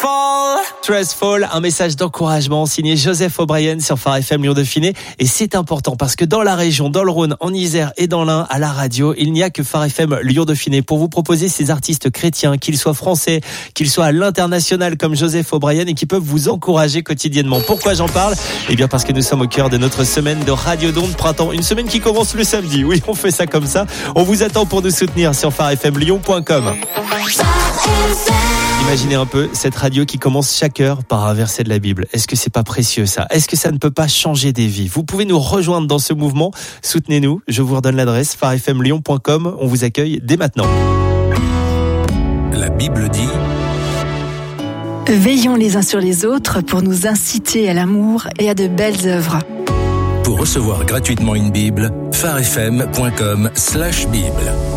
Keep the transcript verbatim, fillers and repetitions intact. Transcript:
Stressful. Stressful, un message d'encouragement signé Joseph O'Brien sur Phare F M Lyon-Dauphiné. Et c'est important parce que dans la région, dans le Rhône, en Isère et dans l'Ain, à la radio, il n'y a que Phare F M Lyon-Dauphiné pour vous proposer ces artistes chrétiens, qu'ils soient français, qu'ils soient à l'international comme Joseph O'Brien et qui peuvent vous encourager quotidiennement. Pourquoi j'en parle ? Eh bien parce que nous sommes au cœur de notre semaine de Radiodon de printemps. Une semaine qui commence le samedi. Oui, on fait ça comme ça. On vous attend pour nous soutenir sur phare f m lyon point com. Imaginez un peu cette radio qui commence chaque heure par un verset de la Bible. Est-ce que c'est pas précieux ça ? Est-ce que ça ne peut pas changer des vies ? Vous pouvez nous rejoindre dans ce mouvement. Soutenez-nous. Je vous redonne l'adresse phare f m lyon point com. On vous accueille dès maintenant. La Bible dit: Veillons les uns sur les autres pour nous inciter à l'amour et à de belles œuvres. Pour recevoir gratuitement une Bible, phare f m point com slash Bible.